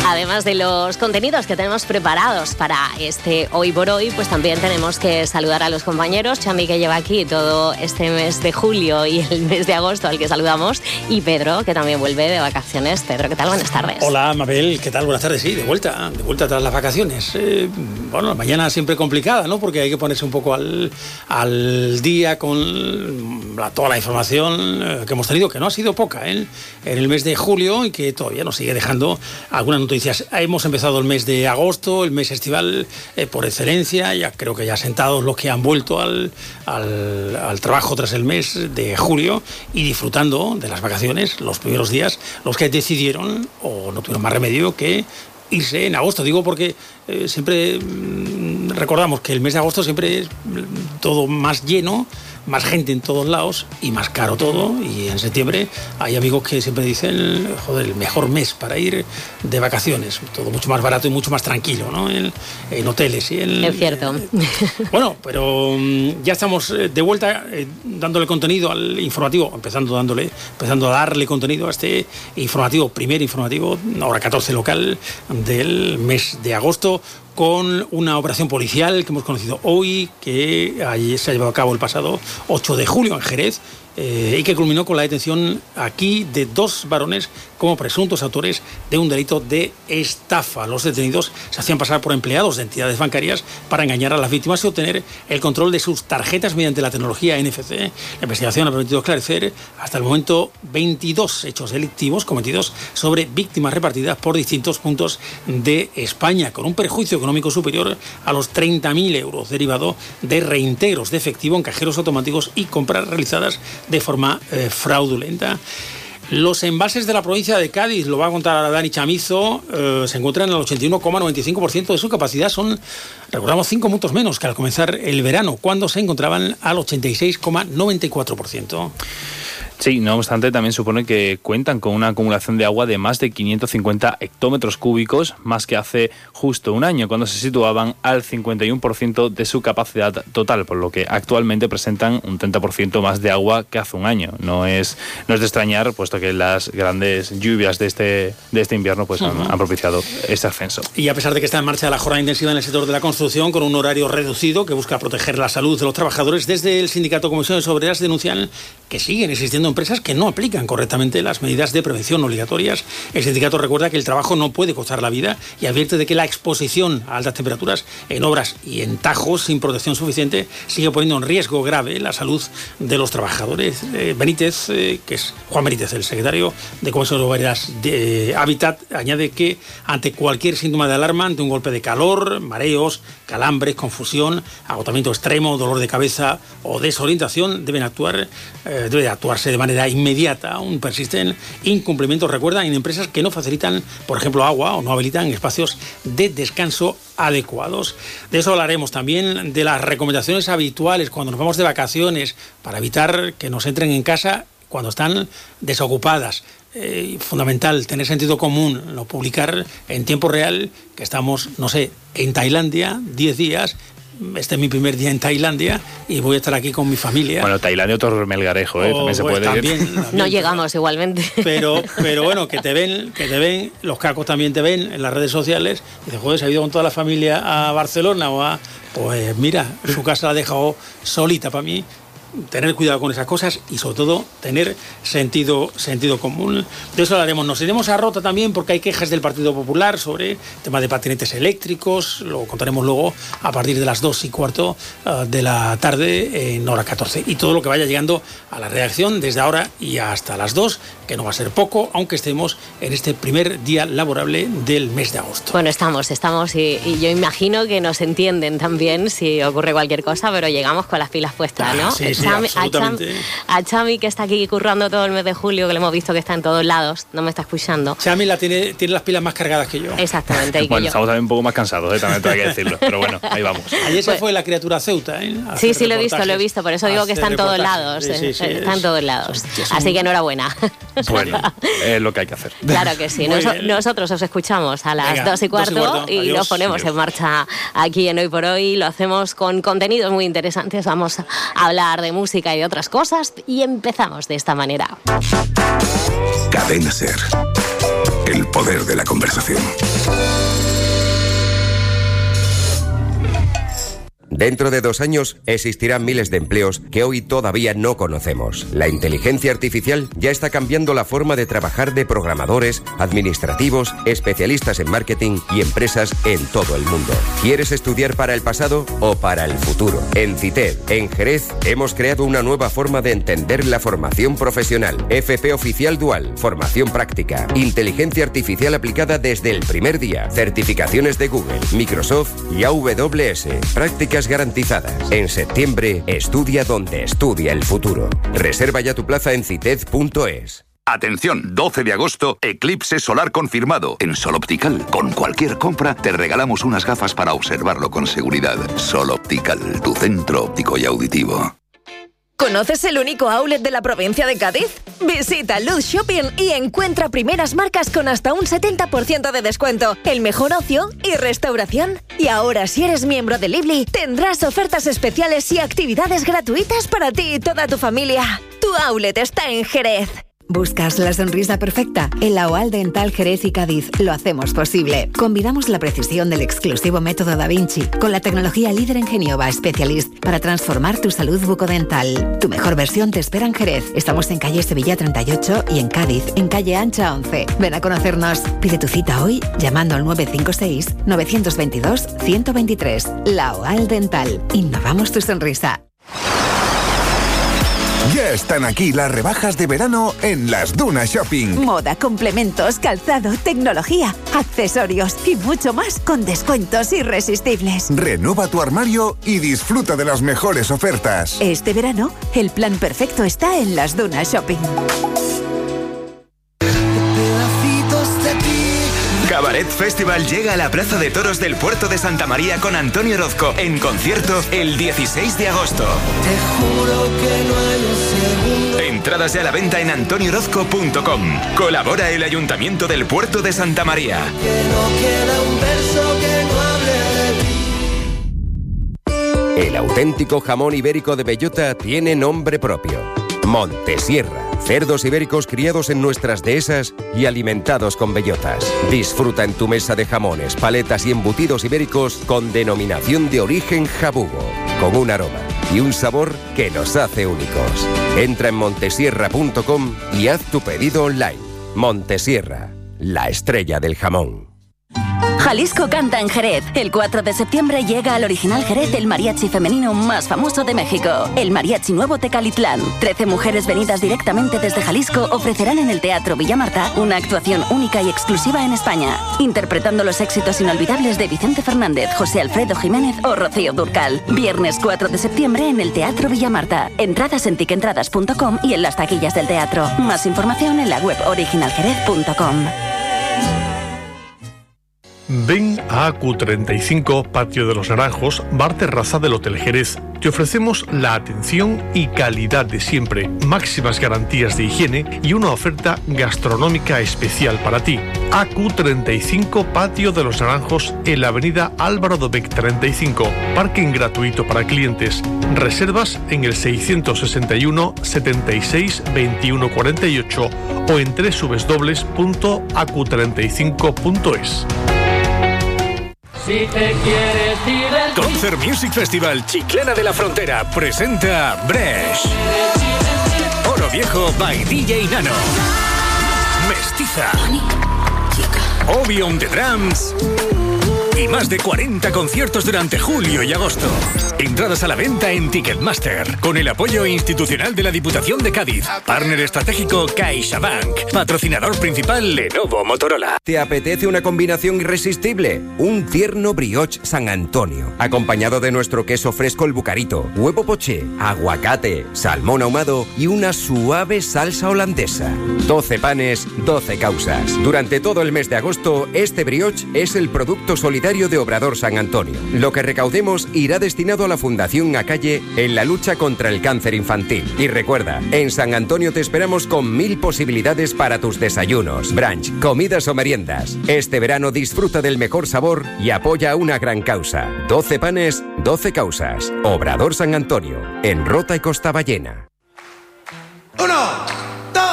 Además de los contenidos que tenemos preparados para este Hoy por Hoy, pues también tenemos que saludar a los compañeros. Chami, que lleva aquí todo este mes de julio y el mes de agosto, al que saludamos, y Pedro, que también vuelve de vacaciones. Pedro, ¿qué tal? Buenas tardes. Hola, Mabel, ¿qué tal? Buenas tardes. Sí, de vuelta tras las vacaciones. Bueno, la mañana siempre complicada, ¿no? Porque hay que ponerse un poco al día con toda la información que hemos tenido, que no ha sido poca, en el mes de julio, y que todavía nos sigue dejando algunas noticias. Hemos empezado el mes de agosto, el mes estival por excelencia. Ya creo que ya sentados los que han vuelto al trabajo tras el mes de julio y disfrutando de las vacaciones los primeros días, los que decidieron o no tuvieron más remedio que irse en agosto. Digo porque siempre recordamos que el mes de agosto siempre es todo más lleno, más gente en todos lados y más caro todo. Y en septiembre hay amigos que siempre dicen, joder, el mejor mes para ir de vacaciones. Todo mucho más barato y mucho más tranquilo, ¿no? En hoteles y en... Es cierto. Bueno, pero ya estamos de vuelta dándole contenido al informativo, empezando a darle contenido a este informativo, primer informativo, hora 14 local del mes de agosto, con una operación policial que hemos conocido hoy, que allí se ha llevado a cabo el pasado 8 de julio en Jerez, y que culminó con la detención aquí de 2 varones como presuntos autores de un delito de estafa. Los detenidos se hacían pasar por empleados de entidades bancarias para engañar a las víctimas y obtener el control de sus tarjetas mediante la tecnología NFC. La investigación ha permitido esclarecer hasta el momento 22 hechos delictivos cometidos sobre víctimas repartidas por distintos puntos de España, con un perjuicio económico superior a los 30.000 euros, derivado de reintegros de efectivo en cajeros automáticos y compras realizadas de forma fraudulenta. Los embalses de la provincia de Cádiz, lo va a contar ahora Dani Chamizo, se encuentran al 81,95% de su capacidad. Son, recordamos, 5 puntos menos que al comenzar el verano, cuando se encontraban al 86,94%. Sí, no obstante, también supone que cuentan con una acumulación de agua de más de 550 hectómetros cúbicos, más que hace justo un año, cuando se situaban al 51% de su capacidad total, por lo que actualmente presentan un 30% más de agua que hace un año. No es de extrañar, puesto que las grandes lluvias de este invierno pues han propiciado este ascenso. Y a pesar de que está en marcha la jornada intensiva en el sector de la construcción, con un horario reducido que busca proteger la salud de los trabajadores, desde el sindicato Comisiones Obreras denuncian que siguen existiendo empresas que no aplican correctamente las medidas de prevención obligatorias. El sindicato recuerda que el trabajo no puede costar la vida y advierte de que la exposición a altas temperaturas en obras y en tajos sin protección suficiente sigue poniendo en riesgo grave la salud de los trabajadores. Benítez, que es Juan Benítez, el secretario de Comisiones Obreras de Hábitat, añade que ante cualquier síntoma de alarma, ante un golpe de calor, mareos, calambres, confusión, agotamiento extremo, dolor de cabeza o desorientación, debe actuarse de manera inmediata. Aún persisten incumplimientos, recuerdan, en empresas que no facilitan, por ejemplo, agua o no habilitan espacios de descanso adecuados. De eso hablaremos también, de las recomendaciones habituales cuando nos vamos de vacaciones para evitar que nos entren en casa cuando están desocupadas. Fundamental tener sentido común, no publicar en tiempo real que estamos, no sé, en Tailandia 10 días. Este es mi primer día en Tailandia y voy a estar aquí con mi familia. Bueno, Tailandia otro melgarejo, también se puede ir. También, no llegamos igualmente. Pero bueno, que te ven, los cacos también te ven en las redes sociales. Y dices, joder, se ha ido con toda la familia a Barcelona pues mira, su casa la ha dejado solita para mí. Tener cuidado con esas cosas y sobre todo tener sentido común. De eso hablaremos. Nos iremos a Rota también porque hay quejas del Partido Popular sobre temas de patinetes eléctricos. Lo contaremos luego a partir de las 2:15 de la tarde en hora 14. Y todo lo que vaya llegando a la redacción desde ahora y hasta las 2, que no va a ser poco, aunque estemos en este primer día laborable del mes de agosto. Bueno, estamos y yo imagino que nos entienden también si ocurre cualquier cosa, pero llegamos con las pilas puestas, ¿no? Sí, absolutamente. A Chami, que está aquí currando todo el mes de julio, que le hemos visto que está en todos lados, no me está escuchando. Chami tiene las pilas más cargadas que yo. Exactamente. Bueno, estamos también un poco más cansados, también tengo que decirlo, pero bueno, ahí vamos. Ayer se fue la criatura a Ceuta, Sí, lo he visto, por eso digo que está en todos lados. Sí, está en todos lados. Así que enhorabuena. Bueno, es lo que hay que hacer. Claro que sí. Nosotros os escuchamos a las 2:15 y nos ponemos en marcha aquí en Hoy por Hoy. Lo hacemos con contenidos muy interesantes. Vamos a hablar de música y de otras cosas y empezamos de esta manera. Cadena SER. El poder de la conversación. Dentro de 2 años existirán miles de empleos que hoy todavía no conocemos. La inteligencia artificial ya está cambiando la forma de trabajar de programadores, administrativos, especialistas en marketing y empresas en todo el mundo. ¿Quieres estudiar para el pasado o para el futuro? En CITED, en Jerez, hemos creado una nueva forma de entender la formación profesional. FP Oficial Dual, formación práctica, inteligencia artificial aplicada desde el primer día, certificaciones de Google, Microsoft y AWS, prácticas garantizadas. En septiembre, estudia donde estudia el futuro. Reserva ya tu plaza en cited.es. Atención, 12 de agosto, eclipse solar confirmado en Sol Optical. Con cualquier compra te regalamos unas gafas para observarlo con seguridad. Sol Optical, tu centro óptico y auditivo. ¿Conoces el único outlet de la provincia de Cádiz? Visita Luz Shopping y encuentra primeras marcas con hasta un 70% de descuento, el mejor ocio y restauración. Y ahora, si eres miembro de Lively, tendrás ofertas especiales y actividades gratuitas para ti y toda tu familia. Tu outlet está en Jerez. ¿Buscas la sonrisa perfecta? En la OAL Dental Jerez y Cádiz lo hacemos posible. Combinamos la precisión del exclusivo método Da Vinci con la tecnología líder en Genioba Specialist para transformar tu salud bucodental. Tu mejor versión te espera en Jerez. Estamos en calle Sevilla 38 y en Cádiz, en calle Ancha 11. Ven a conocernos. Pide tu cita hoy llamando al 956-922-123. La OAL Dental. Innovamos tu sonrisa. Ya están aquí las rebajas de verano en Las Dunas Shopping. Moda, complementos, calzado, tecnología, accesorios y mucho más con descuentos irresistibles. Renueva tu armario y disfruta de las mejores ofertas. Este verano, el plan perfecto está en Las Dunas Shopping. Cabaret Festival llega a la Plaza de Toros del Puerto de Santa María con Antonio Orozco en concierto el 16 de agosto. Te juro que no hay un segundo. Entradas ya a la venta en antoniorozco.com. Colabora el Ayuntamiento del Puerto de Santa María. Que no queda un verso que no hable de ti. El auténtico jamón ibérico de bellota tiene nombre propio. Montesierra. Cerdos ibéricos criados en nuestras dehesas y alimentados con bellotas. Disfruta en tu mesa de jamones, paletas y embutidos ibéricos con denominación de origen jabugo, con un aroma y un sabor que nos hace únicos. Entra en montesierra.com y haz tu pedido online. Montesierra, la estrella del jamón. Jalisco canta en Jerez. El 4 de septiembre llega al Original Jerez el mariachi femenino más famoso de México, el Mariachi Nuevo Tecalitlán. 13 mujeres venidas directamente desde Jalisco ofrecerán en el Teatro Villa Marta una actuación única y exclusiva en España, interpretando los éxitos inolvidables de Vicente Fernández, José Alfredo Jiménez o Rocío Dúrcal. Viernes 4 de septiembre en el Teatro Villa Marta. Entradas en tiquentradas.com y en las taquillas del teatro. Más información en la web originaljerez.com. Ven a AQ35, Patio de los Naranjos, bar terraza del Hotel Jerez. Te ofrecemos la atención y calidad de siempre, máximas garantías de higiene y una oferta gastronómica especial para ti. AQ35, Patio de los Naranjos, en la avenida Álvaro Dobech 35. Parking gratuito para clientes. Reservas en el 661 76 21 48 o en www.acu35.es. Si te quieres divertir. Concert Music Festival Chiclana de la Frontera presenta Bresh, Oro Viejo by DJ Nano, Mestiza, Obi on the Drums y más de 40 conciertos durante julio y agosto. Entradas a la venta en Ticketmaster, con el apoyo institucional de la Diputación de Cádiz. Partner estratégico CaixaBank. Patrocinador principal Lenovo Motorola. ¿Te apetece una combinación irresistible? Un tierno brioche San Antonio, acompañado de nuestro queso fresco el Bucarito, huevo poché, aguacate, salmón ahumado y una suave salsa holandesa. 12 panes, 12 causas. Durante todo el mes de agosto, este brioche es el producto solidario de Obrador San Antonio. Lo que recaudemos irá destinado a la Fundación Acalle en la lucha contra el cáncer infantil. Y recuerda, en San Antonio te esperamos con 1000 posibilidades para tus desayunos, brunch, comidas o meriendas. Este verano disfruta del mejor sabor y apoya una gran causa. 12 panes, 12 causas. Obrador San Antonio, en Rota y Costa Ballena. 1,